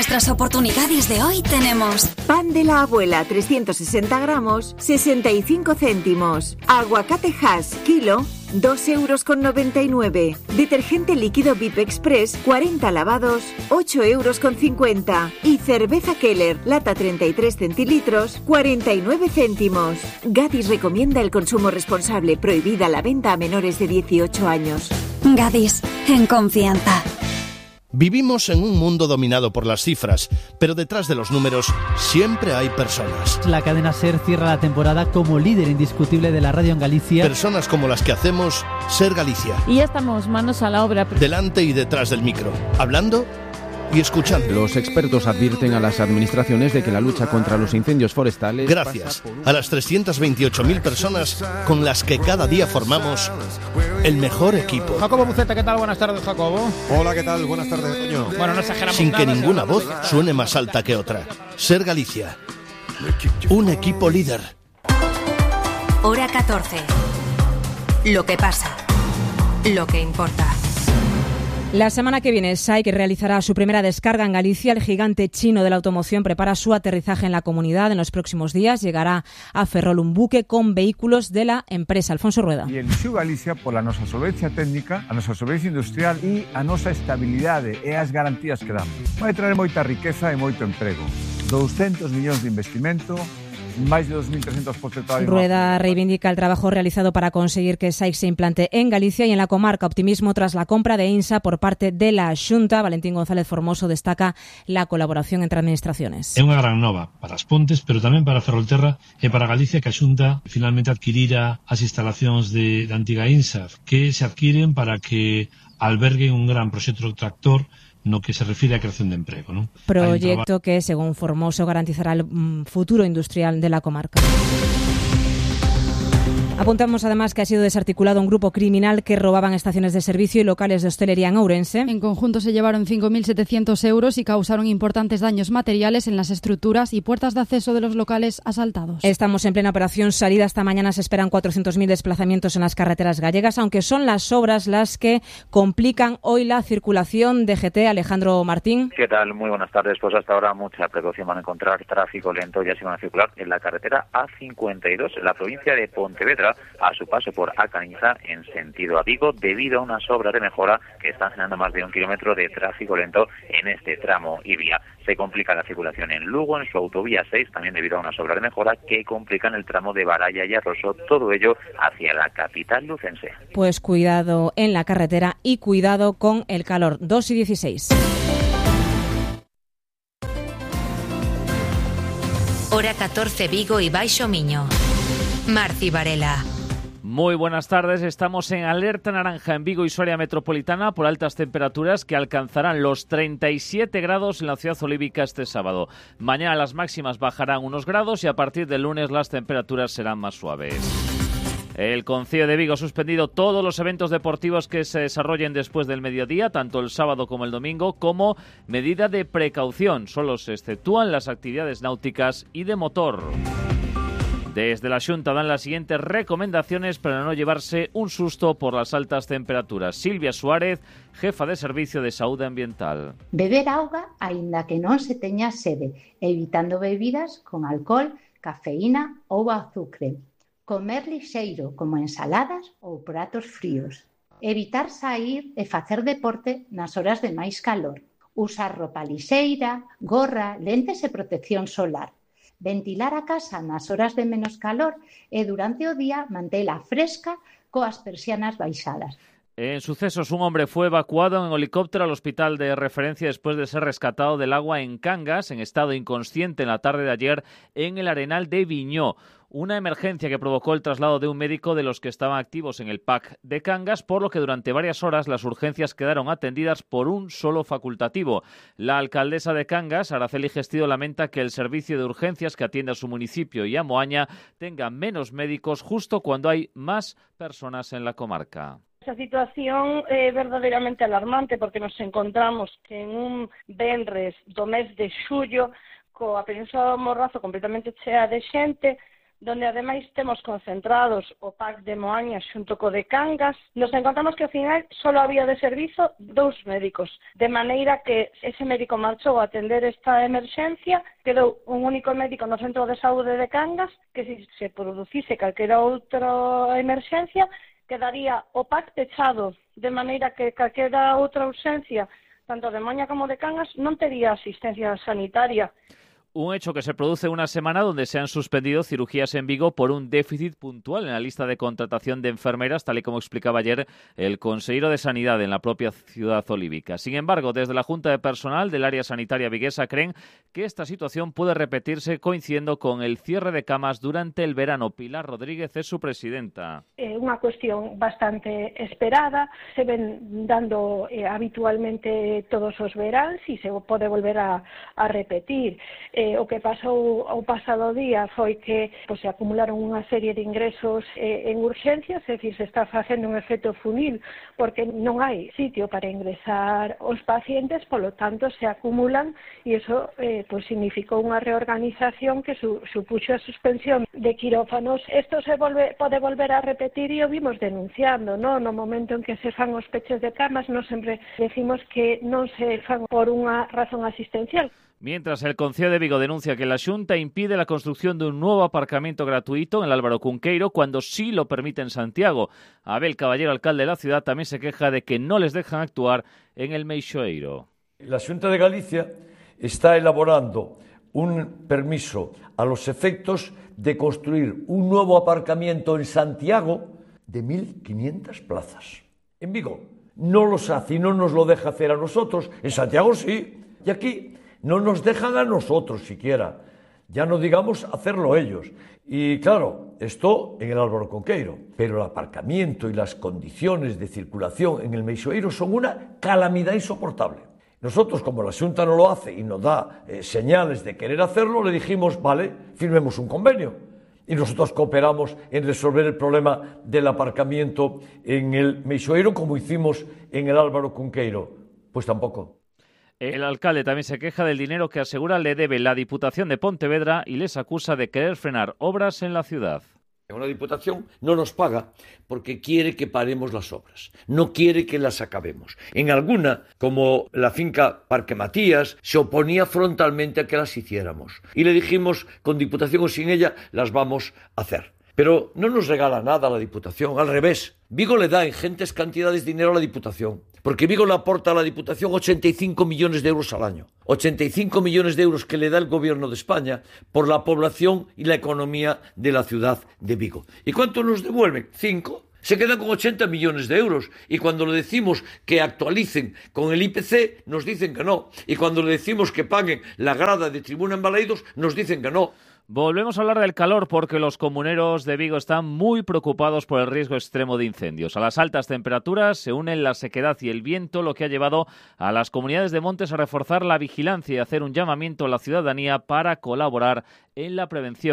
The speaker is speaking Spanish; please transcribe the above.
nuestras oportunidades de hoy tenemos pan de la abuela 360 gramos, 65 céntimos. Aguacate Hass, kilo, 2,99 €. Detergente líquido VIP Express, 40 lavados, 8,50 €. Y cerveza Keller, lata 33 centilitros, 49 céntimos. Gadis recomienda el consumo responsable, prohibida la venta a menores de 18 años. Gadis, en confianza. Vivimos en un mundo dominado por las cifras, pero detrás de los números siempre hay personas. La cadena SER cierra la temporada como líder indiscutible de la radio en Galicia. Personas como las que hacemos SER Galicia. Y ya estamos manos a la obra. Delante y detrás del micro, hablando y escuchando. Los expertos advierten a las administraciones de que la lucha contra los incendios forestales... Gracias a las 328.000 personas con las que cada día formamos el mejor equipo. Jacobo Buceta, ¿qué tal? Buenas tardes, Jacobo. Hola, ¿qué tal? Buenas tardes, Toño. Bueno, no exageramos Sin nada, que ninguna voz suene más alta que otra. SER Galicia. Un equipo líder. Hora 14. Lo que pasa. Lo que importa. La semana que viene, SAIC realizará su primera descarga en Galicia. El gigante chino de la automoción prepara su aterrizaje en la comunidad. En los próximos días llegará a Ferrol un buque con vehículos de la empresa. Alfonso Rueda. E elixiu Galicia pola nosa solvencia técnica, a nosa solvencia industrial e a nosa estabilidade e as garantías que damos. Vai traer moita riqueza e moito emprego. 200 millóns de investimento, más de 2.300 postos de trabajo. Rueda reivindica el trabajo realizado para conseguir que SAIC se implante en Galicia y en la comarca. Optimismo tras la compra de INSA por parte de la Xunta. Valentín González Formoso destaca la colaboración entre administraciones. É unha gran nova para as Pontes, pero tamén para Ferrolterra e para Galicia, que a Xunta finalmente adquirira as instalacións de antiga INSA, que se adquiren para que alberguen un gran proxecto tractor no que se refiere a creación de emprego, ¿no? Proyecto que, según Formoso, garantizará el futuro industrial de la comarca. Apuntamos además que ha sido desarticulado un grupo criminal que robaban estaciones de servicio y locales de hostelería en Ourense. En conjunto se llevaron 5.700 € y causaron importantes daños materiales en las estructuras y puertas de acceso de los locales asaltados. Estamos en plena operación salida. Esta mañana se esperan 400.000 desplazamientos en las carreteras gallegas, aunque son las obras las que complican hoy la circulación. DGT, Alejandro Martín. ¿Qué tal? Muy buenas tardes. Pues hasta ahora mucha precaución. Van a encontrar tráfico lento, ya se van a circular en la carretera A52 en la provincia de Pontevedra, a su paso por Acaniza en sentido a Vigo, debido a unas obras de mejora que están generando más de 1 kilómetro de tráfico lento en este tramo y vía. Se complica la circulación en Lugo, en su autovía 6, también debido a unas obras de mejora que complican el tramo de Baralla y Arroso, todo ello hacia la capital lucense. Pues cuidado en la carretera y cuidado con el calor. 2:16. Hora 14, Vigo y Baixo Miño. Marci Varela. Muy buenas tardes, estamos en alerta naranja en Vigo y su área metropolitana por altas temperaturas que alcanzarán los 37 grados en la ciudad olívica este sábado. Mañana las máximas bajarán unos grados y a partir del lunes las temperaturas serán más suaves. El Concello de Vigo ha suspendido todos los eventos deportivos que se desarrollen después del mediodía, tanto el sábado como el domingo, como medida de precaución. Solo se exceptúan las actividades náuticas y de motor. Desde la Xunta dan las siguientes recomendaciones para no llevarse un susto por las altas temperaturas. Silvia Suárez, jefa de Servicio de Saúde Ambiental. Beber auga aínda que non se teña sede, evitando bebidas con alcohol, cafeína ou azucre. Comer lixeiro, como ensaladas ou pratos fríos. Evitar saír e facer deporte nas horas de máis calor. Usar roupa lixeira, gorra, lentes e protección solar. Ventilar a casa nas horas de menos calor e durante o día mantela fresca coas persianas baixadas. En sucesos, un hombre fue evacuado en helicóptero al hospital de referencia después de ser rescatado del agua en Cangas, en estado inconsciente en la tarde de ayer en el Arenal de Viñó. Una emergencia que provocó el traslado de un médico de los que estaban activos en el PAC de Cangas, por lo que durante varias horas las urgencias quedaron atendidas por un solo facultativo. La alcaldesa de Cangas, Araceli Gestido, lamenta que el servicio de urgencias que atiende a su municipio y a Moaña tenga menos médicos justo cuando hay más personas en la comarca. Esa situación é verdadeiramente alarmante porque nos encontramos en un venres do mes de xullo coa Península do Morrazo completamente chea de xente, donde ademais temos concentrados o PAC de Moaña xunto co de Cangas, nos encontramos que ao final só había de servizo 2 médicos, de maneira que ese médico marchou a atender esta emerxencia, quedou un único médico no centro de saúde de Cangas, que se producise calquera outra emerxencia, quedaría o PAC pechado, de maneira que calquera outra ausencia, tanto de Moaña como de Cangas, non tería asistencia sanitaria. Un hecho que se produce una semana donde se han suspendido cirugías en Vigo por un déficit puntual en la lista de contratación de enfermeras, tal y como explicaba ayer el consejero de Sanidad en la propia ciudad olívica. Sin embargo, desde la Junta de Personal del área sanitaria viguesa creen que esta situación puede repetirse coincidiendo con el cierre de camas durante el verano. Pilar Rodríguez es su presidenta. Unha cuestión bastante esperada, se ven dando habitualmente todos os veráns e se pode volver a repetir. O que pasou o pasado día foi que se acumularon unha serie de ingresos en urgencias, é dicir, se está facendo un efecto funil porque non hai sitio para ingresar os pacientes, polo tanto se acumulan e iso significou unha reorganización que supuxo a suspensión de quirófanos. Isto pode volver a repetir e o vimos denunciando, no momento en que se fan os peches de camas, non sempre decimos que non se fan por unha razón asistencial. Mientras, el Concello de Vigo denuncia que la Xunta impide la construcción de un nuevo aparcamiento gratuito en el Álvaro Cunqueiro cuando sí lo permite en Santiago. Abel Caballero, alcalde de la ciudad, también se queja de que no les dejan actuar en el Meixoeiro. La Xunta de Galicia está elaborando un permiso a los efectos de construir un nuevo aparcamiento en Santiago de 1.500 plazas. En Vigo no los hace y no nos lo deja hacer a nosotros. En Santiago sí. Y aquí no nos dejan a nosotros siquiera, ya no digamos hacerlo ellos. Y claro, esto en el Álvaro Cunqueiro, pero el aparcamiento y las condiciones de circulación en el Meixoeiro son una calamidad insoportable. Nosotros, como la Xunta no lo hace y nos da señales de querer hacerlo, le dijimos, vale, firmemos un convenio. Y nosotros cooperamos en resolver el problema del aparcamiento en el Meixoeiro como hicimos en el Álvaro Cunqueiro. Pues tampoco. El alcalde también se queja del dinero que asegura le debe la Diputación de Pontevedra y les acusa de querer frenar obras en la ciudad. Una diputación no nos paga porque quiere que paremos las obras, no quiere que las acabemos. En alguna, como la finca Parque Matías, se oponía frontalmente a que las hiciéramos. Y le dijimos, con diputación o sin ella, las vamos a hacer. Pero no nos regala nada la Diputación, al revés. Vigo le da ingentes cantidades de dinero a la Diputación, porque Vigo le aporta a la Diputación 85 millones de euros al año. 85 millones de euros que le da el Gobierno de España por la población y la economía de la ciudad de Vigo. ¿Y cuánto nos devuelven? 5. Se quedan con 80 millones de euros y cuando le decimos que actualicen con el IPC nos dicen que no. Y cuando le decimos que paguen la grada de Tribuna en Balaídos nos dicen que no. Volvemos a hablar del calor porque los comuneros de Vigo están muy preocupados por el riesgo extremo de incendios. A las altas temperaturas se unen la sequedad y el viento, lo que ha llevado a las comunidades de montes a reforzar la vigilancia y hacer un llamamiento a la ciudadanía para colaborar en la prevención.